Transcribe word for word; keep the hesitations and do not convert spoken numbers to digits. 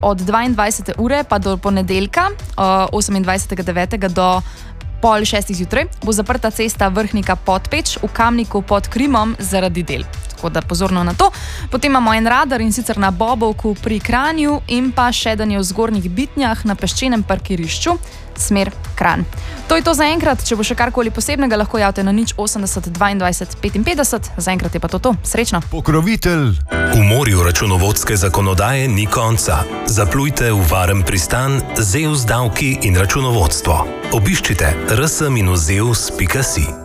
od dvaindvajsete ure pa do ponedeljka, osemindvajsetega devetega do pol šestih zjutraj, bo zaprta cesta Vrhnika-Podpeč v Kamniku pod Krimom zaradi del. Tako da pozorno na to. Potem imamo en radar in sicer na Bobovku pri Kranju in pa šedanje v Zgornjih Bitnjah na peščenem parkirišču, smer Kranj. To je to za enkrat. Če bo še karkoli posebnega, lahko javite na nič osemdeset dvaindvajset petinpetdeset. Za enkrat je pa to to. Srečno. Pokrovitelj. V morju računovodske zakonodaje ni konca. Zaplujte v varen pristan z E U S davki in računovodstvo. Obiščite r s dash e u s pika si.